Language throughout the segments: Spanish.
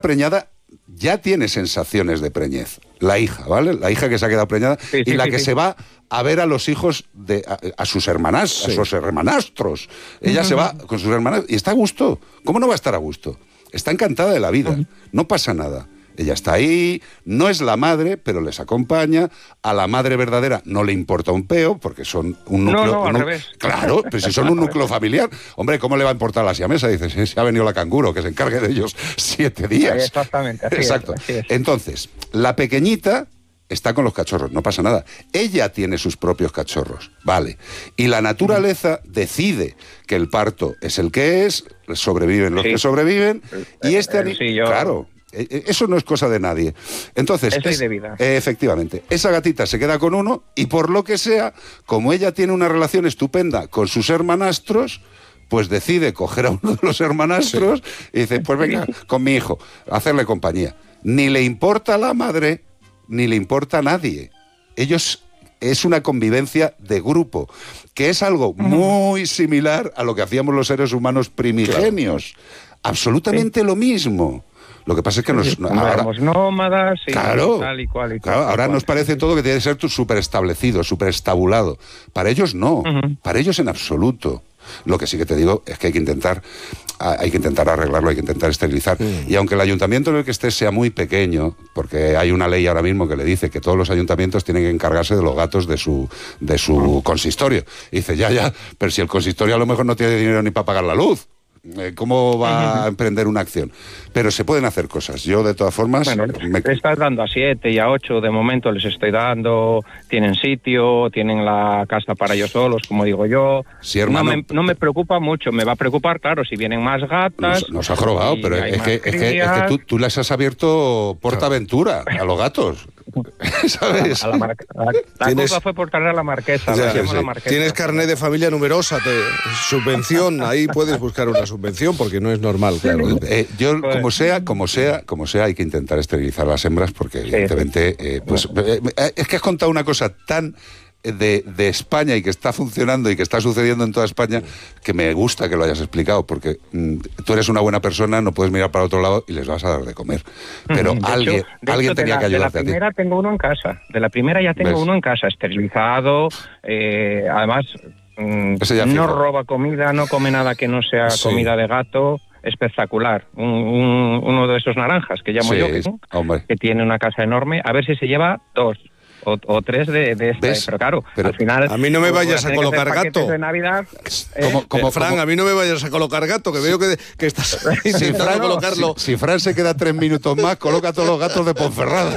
preñada ya tiene sensaciones de preñez. La hija, ¿vale? La hija que se ha quedado preñada y la que se va a ver a los hijos a sus hermanas, a sus hermanastros. Ella se va con sus hermanas y está a gusto. ¿Cómo no va a estar a gusto? Está encantada de la vida. No pasa nada. Ella está ahí, no es la madre, pero les acompaña. A la madre verdadera no le importa un peo, porque son un núcleo... No, al revés. Claro, pero si son un núcleo familiar, hombre, ¿cómo le va a importar la siamesa? Dice, si ha venido la canguro, que se encargue de ellos 7 días. Sí, exactamente, Exacto. Así es. Entonces, la pequeñita está con los cachorros, no pasa nada. Ella tiene sus propios cachorros, vale. Y la naturaleza decide que el parto es el que es, sobreviven los que sobreviven, y claro... Eso no es cosa de nadie. Entonces, es ley de vida. Efectivamente, esa gatita se queda con uno y por lo que sea, como ella tiene una relación estupenda con sus hermanastros, pues decide coger a uno de los hermanastros y dice, pues venga, con mi hijo, a hacerle compañía. Ni le importa a la madre, ni le importa a nadie. Ellos... Es una convivencia de grupo, que es algo muy similar a lo que hacíamos los seres humanos primigenios. Claro. Absolutamente lo mismo. Lo que pasa es que ahora éramos nómadas y tal y cual. Claro, ahora nos parece todo que tiene que ser súper establecido, súper estabulado. Para ellos no, para ellos en absoluto. Lo que sí que te digo es que hay que intentar arreglarlo, hay que intentar esterilizar. Y aunque el ayuntamiento en el que estés sea muy pequeño, porque hay una ley ahora mismo que le dice que todos los ayuntamientos tienen que encargarse de los gatos de su consistorio. Y dice, ya, pero si el consistorio a lo mejor no tiene dinero ni para pagar la luz, ¿cómo va a emprender una acción? Pero se pueden hacer cosas. Yo, de todas formas... Bueno, le estás dando a 7 y a 8, de momento les estoy dando, tienen sitio, tienen la casa para ellos solos, como digo yo. Sí, hermano, no me preocupa mucho, me va a preocupar, claro, si vienen más gatas... Nos ha jorobado, pero es que tú les has abierto PortAventura a los gatos. ¿Sabes? La culpa fue por traer a la marquesa. La marquesa. Tienes carnet de familia numerosa, subvención, ahí puedes buscar una subvención porque no es normal, claro. Yo, como sea, hay que intentar esterilizar las hembras porque evidentemente, es que has contado una cosa tan de España y que está funcionando y que está sucediendo en toda España, que me gusta que lo hayas explicado, porque tú eres una buena persona, no puedes mirar para otro lado y les vas a dar de comer. Pero alguien tenía que ayudarte a ti. De la primera tengo uno en casa. De la primera ya tengo uno en casa, esterilizado, además no roba comida, no come nada que no sea comida de gato. Espectacular. Uno de esos naranjas que llamo yo, que tiene una casa enorme. A ver si se lleva 2 o 3 de esta. Pero claro, al final... A mí no me vayas a colocar gato. De Navidad, como Fran, a mí no me vayas a colocar gato, que veo que estás intentando colocarlo. Si Fran se queda 3 minutos más, coloca todos los gatos de Ponferrada.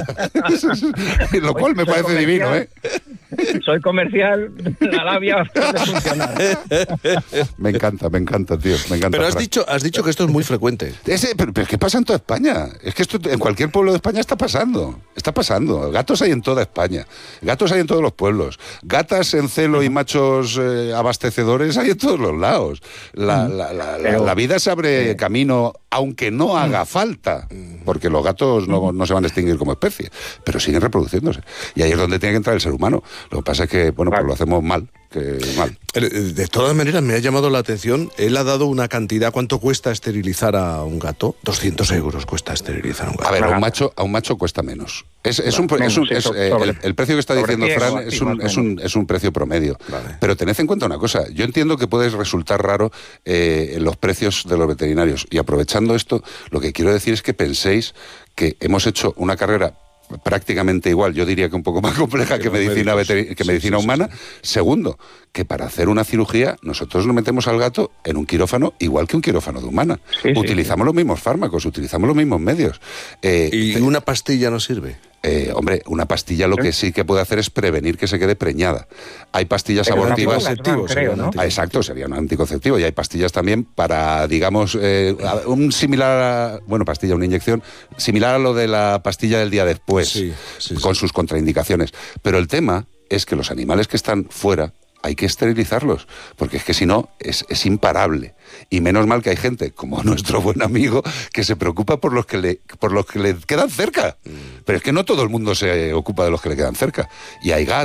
Lo cual me parece divino, ¿eh? Soy comercial, la labia puede funcionar. Me encanta, tío. Me encanta. Pero has dicho que esto es muy frecuente. Pero es que pasa en toda España. Es que esto en cualquier pueblo de España está pasando. Está pasando. Gatos hay en toda España. Gatos hay en todos los pueblos. Gatas en celo y machos abastecedores hay en todos los lados. La vida se abre camino, aunque no haga falta. Porque los gatos no se van a extinguir como especie, pero siguen reproduciéndose. Y ahí es donde tiene que entrar el ser humano. Lo que pasa es que, pues lo hacemos mal. De todas maneras, me ha llamado la atención, él ha dado una cantidad. ¿Cuánto cuesta esterilizar a un gato? 200 euros cuesta esterilizar a un gato. A ver, a un macho cuesta menos. El precio que está diciendo Fran es un precio promedio. Vale. Pero tened en cuenta una cosa. Yo entiendo que puede resultar raro los precios de los veterinarios. Y aprovechando esto, lo que quiero decir es que penséis que hemos hecho una carrera prácticamente igual, yo diría que un poco más compleja que medicina humana. Segundo, que para hacer una cirugía nosotros nos metemos al gato en un quirófano igual que un quirófano de humana. Utilizamos los mismos fármacos, utilizamos los mismos medios. ¿Y una pastilla no sirve? Hombre, una pastilla lo que sí que puede hacer es prevenir que se quede preñada. Hay pastillas abortivas... Exacto, sería un anticonceptivo. Y hay pastillas también para, digamos, una inyección similar a lo de la pastilla del día después, con sus contraindicaciones. Pero el tema es que los animales que están fuera hay que esterilizarlos, porque es que si no, es imparable. Y menos mal que hay gente, como nuestro buen amigo, que se preocupa por los que le quedan cerca. Pero es que no todo el mundo se ocupa de los que le quedan cerca. Y hay